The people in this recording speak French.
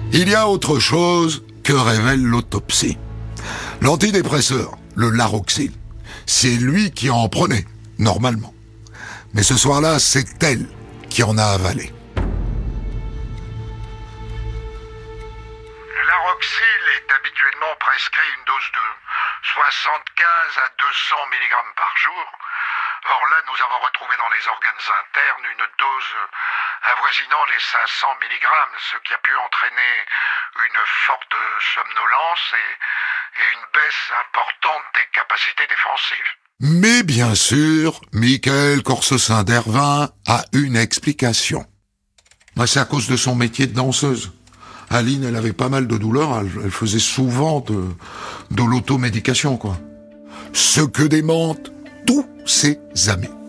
Il y a autre chose que révèle l'autopsie. L'antidépresseur, le Laroxyl, c'est lui qui en prenait, normalement. Mais ce soir-là, c'est elle qui en a avalé. Le Laroxyl est habituellement prescrit une dose de 75 à 200 mg par jour. Or là, nous avons retrouvé dans les organes internes une dose avoisinant les 500 mg, ce qui a pu entraîner une forte somnolence et une baisse importante des capacités défensives. Mais bien sûr, Michael Corsecin-Dervin a une explication. C'est à cause de son métier de danseuse. Aline, elle avait pas mal de douleurs, elle faisait souvent de l'automédication, quoi. Ce que démentent tous ses amis.